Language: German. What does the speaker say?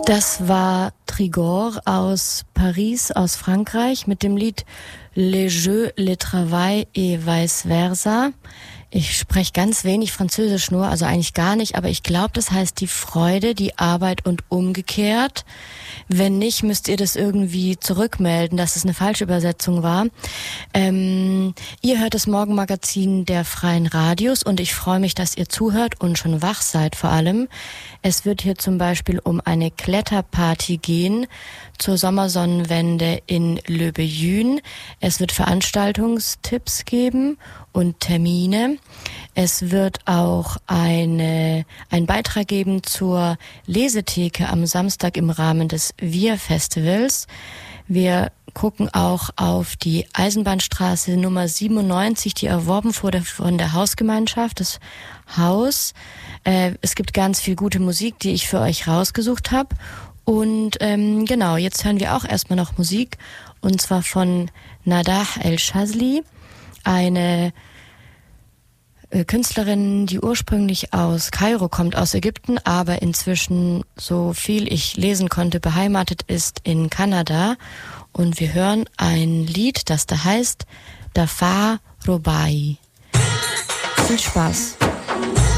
Das war Trigor aus Paris, aus Frankreich, mit dem Lied Le Jeu, Le Travail et Vice Versa. Ich spreche ganz wenig Französisch nur, also eigentlich gar nicht, aber ich glaube, das heißt die Freude, die Arbeit und umgekehrt. Wenn nicht, müsst ihr das irgendwie zurückmelden, dass es eine falsche Übersetzung war. Ihr hört das Morgenmagazin der Freien Radios und ich freue mich, dass ihr zuhört und schon wach seid vor allem. Es wird hier zum Beispiel um eine Kletterparty gehen zur Sommersonnenwende in Le Beyune. Es wird Veranstaltungstipps geben und Termine. Es wird auch ein Beitrag geben zur Lesetheke am Samstag im Rahmen des Wir-Festivals. Wir gucken auch auf die Eisenbahnstraße Nummer 97, die erworben wurde von der Hausgemeinschaft, das Haus. Es gibt ganz viel gute Musik, die ich für euch rausgesucht habe. Und genau, jetzt hören wir auch erstmal noch Musik. Und zwar von Nadah El Shazli, eine Künstlerin, die ursprünglich aus Kairo kommt, aus Ägypten, aber inzwischen, so viel ich lesen konnte, beheimatet ist in Kanada. Und wir hören ein Lied, das da heißt Dafar Robai. Viel Spaß.